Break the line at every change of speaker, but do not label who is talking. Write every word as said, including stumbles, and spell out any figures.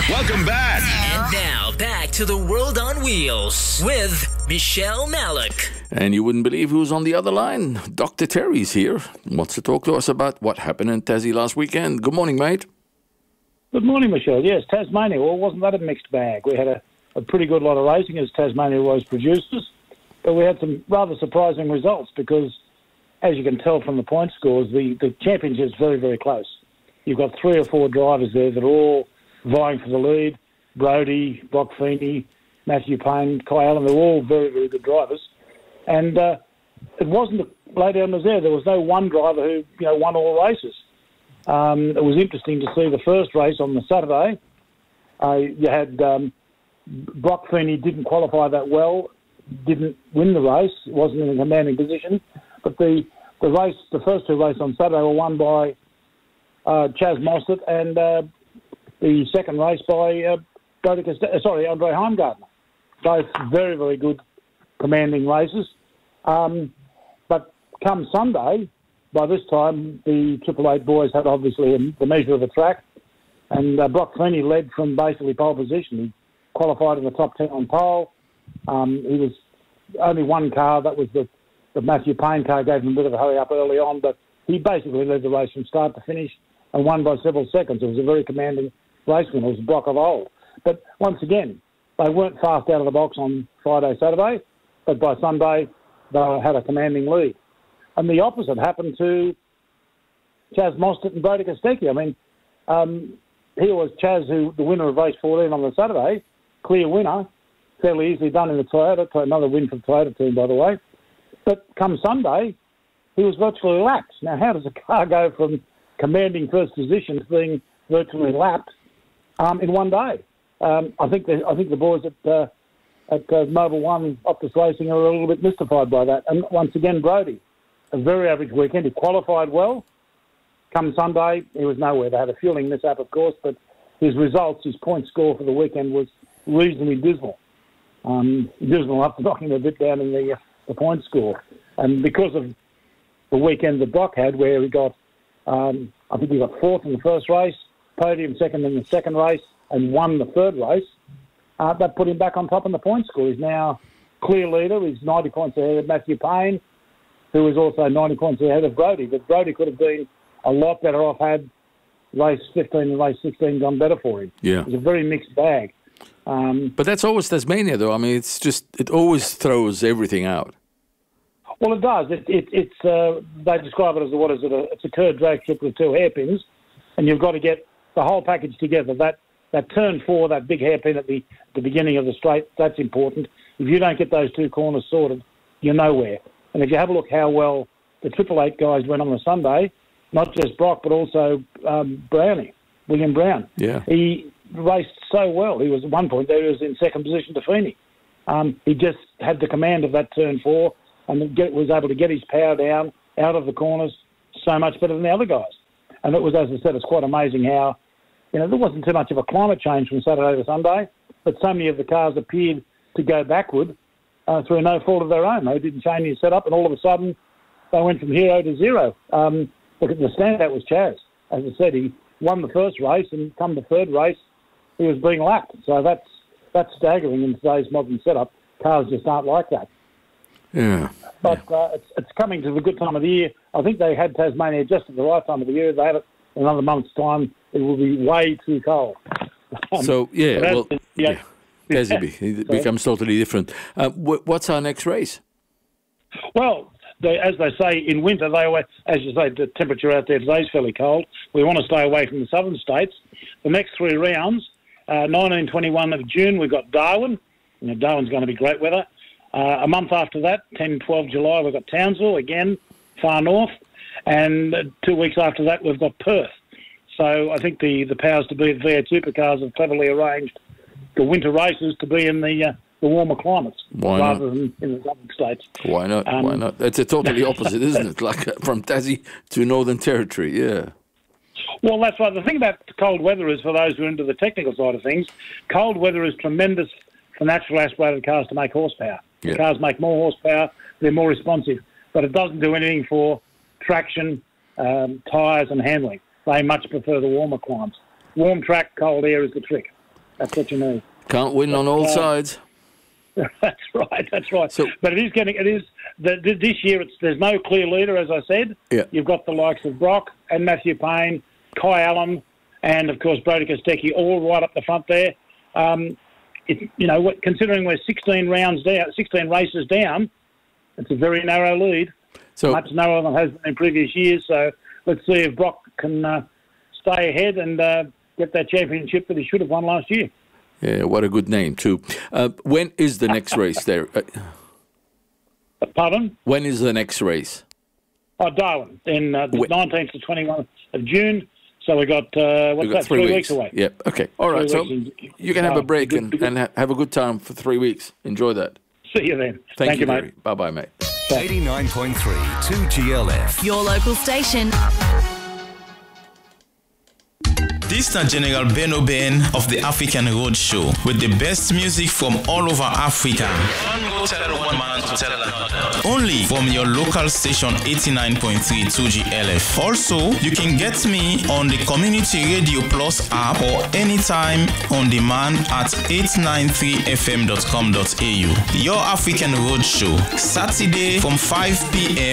Welcome back.
And now, back to the World on Wheels with Michelle Malik.
And you wouldn't believe who's on the other line. Doctor Terry's here. Wants to talk to us about what happened in Tassie last weekend. Good morning, mate.
Good morning, Michelle. Yes, Tasmania. Well, wasn't that a mixed bag? We had a, a pretty good lot of racing as Tasmania always produces, but we had some rather surprising results because, as you can tell from the point scores, the, the championship is very, very close. You've got three or four drivers there that are all vying for the lead. Brody, Brock Feeney, Matthew Payne, Kai Allen, they're all very, very good drivers. And uh, it wasn't a lay down was there. There was no one driver who, you know, won all races. Um, it was interesting to see the first race on the Saturday. Uh, you had um, Brock Feeney didn't qualify that well, didn't win the race, wasn't in a commanding position. But the, the race, the first two races on Saturday were won by uh, Chaz Mostert and uh, the second race by uh, Brody Coste- uh, sorry, Andre Heimgartner. Both very, very good commanding races. Um, but come Sunday, by this time, the Triple Eight boys had obviously the measure of the track, and uh, Brock Feeney led from basically pole position. He qualified in the top ten on pole. Um, he was only one car, that was the, the Matthew Payne car, gave him a bit of a hurry up early on, but he basically led the race from start to finish and won by several seconds. It was a very commanding race win. It was Brock of old. But once again, they weren't fast out of the box on Friday, Saturday, but by Sunday, they had a commanding lead. And the opposite happened to Chaz Mostert and Brody Kostecki. I mean, um, here was Chaz, who the winner of race fourteen on the Saturday, clear winner, fairly easily done in the Toyota, another win for the Toyota team, by the way. But come Sunday, he was virtually lapped. Now, how does a car go from commanding first position to being virtually lapped um, in one day? Um, I think the, I think the boys at uh, at uh, Mobil One Optus Racing are a little bit mystified by that. And once again, Brody, a very average weekend. He qualified well. Come Sunday, he was nowhere. They had a fueling mishap, of course, but his results, his point score for the weekend was reasonably dismal. Um, dismal enough to knock him a bit down in the, uh, the point score. And because of the weekend that Brock had, where he got, um, I think he got fourth in the first race, podium second in the second race, and won the third race, uh, that put him back on top in the point score. He's now clear leader. He's ninety points ahead of Matthew Payne, who is also ninety points ahead of Brody. But Brody could have been a lot better off had race fifteen and race sixteen gone better for him.
Yeah.
It's a very mixed bag. Um,
but that's always Tasmania, though. I mean, it's just, it always throws everything out.
Well, it does. It, it, it's uh, they describe it as a, what is it? A, it's a curved drag strip with two hairpins, and you've got to get the whole package together. That that turn four, that big hairpin at the, the beginning of the straight, that's important. If you don't get those two corners sorted, you're nowhere. And if you have a look how well the Triple Eight guys went on the Sunday, not just Brock, but also um, Brownie, William Brown.
Yeah.
He raced so well. He was at one point there, he was in second position to Feeney. Um, he just had the command of that turn four and get, was able to get his power down out of the corners so much better than the other guys. And it was, as I said, it's quite amazing how, you know, there wasn't too much of a climate change from Saturday to Sunday, but so many of the cars appeared to go backward uh, through no fault of their own. They didn't change their setup, and all of a sudden they went from hero to zero. Um, look, the standout was Chaz. As I said, he won the first race, and come the third race, he was being lapped. So that's that's staggering in today's modern setup. Cars just aren't like that.
Yeah.
But uh, it's, it's coming to the good time of the year. I think they had Tasmania just at the right time of the year. If they had it in another month's time, it will be way too cold. Um,
so, yeah,
so
well,
yeah.
yeah. It becomes totally different. Uh, wh- what's our next race?
Well, they, as they say, in winter, they always, as you say, the temperature out there today is fairly cold. We want to stay away from the southern states. The next three rounds, uh, nineteen, twenty-one of June, we've got Darwin. You know, Darwin's going to be great weather. Uh, a month after that, ten, twelve July, we've got Townsville, again, far north. And uh, two weeks after that, we've got Perth. So I think the, the powers to be at V eight Supercars have cleverly arranged the winter races to be in the uh, the warmer climates
Why
rather
not?
than in the southern states.
Why not?
Um,
Why not? It's a totally opposite, isn't it? Like uh, from Tassie to Northern Territory, yeah.
Well, that's right. The thing about cold weather is, for those who are into the technical side of things, cold weather is tremendous for natural aspirated cars to make horsepower.
Yeah.
The cars make more horsepower, they're more responsive, but it doesn't do anything for traction, um, tyres and handling. They much prefer the warmer climes. Warm track, cold air is the trick. That's what you need.
Can't win on all
Uh,
sides.
That's right. That's right.
So-
but it is getting. It is the, the, this year. It's there's no clear leader, as I said.
Yeah.
You've got the likes of Brock and Matthew Payne, Kai Allen, and of course Brody Kostecki, all right up the front there. Um, it, you know, what, considering we're sixteen rounds down, sixteen races down, it's a very narrow lead.
So
Much narrower than it has been in previous years. So let's see if Brock can uh, stay ahead and uh, get that championship that he should have won last year.
yeah, what a good name too. Uh, when is the next race there? Uh,
Pardon?
when is the next race?
Oh, Darwin, in uh, the
Wait.
nineteenth to twenty-first of June. So we got, uh, what's
We've got
that, three, weeks. away.
Yeah. Okay. All right.
Three
So
weeks in-
you can have a
uh,
break
good-
and,
good-
and ha- have a good time for three weeks. Enjoy that.
See you then.
Thank,
Thank, you, mate.
Gary. Bye bye, mate.
eighty-nine point three two G L F.
Your local station.
This is General Beno Ben of the African Road Show with the best music from all over Africa. Only from your local station eighty-nine point three two G L F. Also, you can get me on the Community Radio Plus app or anytime on demand at eight nine three f m dot com dot a u. Your African Road Show, Saturday from five p m